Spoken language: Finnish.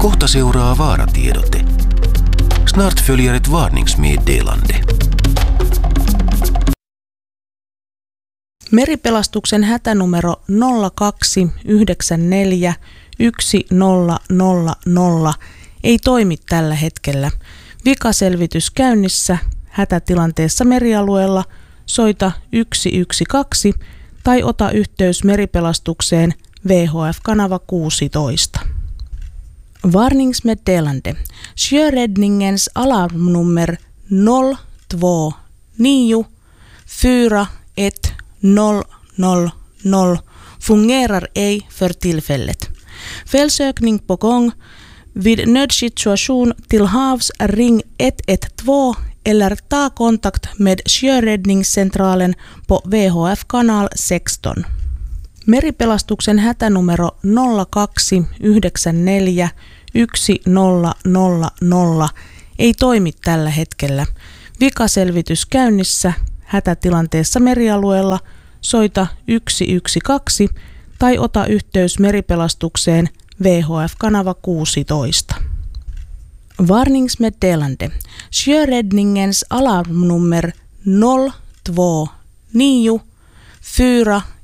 Kohta seuraa vaaratiedote. Snart följer ett varningsmeddelande. Meripelastuksen hätänumero 0294 1000 ei toimi tällä hetkellä. Vikaselvitys käynnissä. Hätätilanteessa merialueella soita 112 tai ota yhteys meripelastukseen VHF-kanava 16. Varningsmeddelande. Sjöräddningens alarmnummer 029 4100 fungerar ej för tillfället. Felsökning på gång. Vid nödsituation till havs ring 112 eller ta kontakt med sjöräddningscentralen på VHF-kanal 16. Meripelastuksen hätänumero 0294 1000 ei toimi tällä hetkellä. Vikaselvitys käynnissä. Hätätilanteessa merialueella soita 112 tai ota yhteys meripelastukseen VHF-kanava 16. Varningsmeddelande. Sjöräddningens alarmnummer 029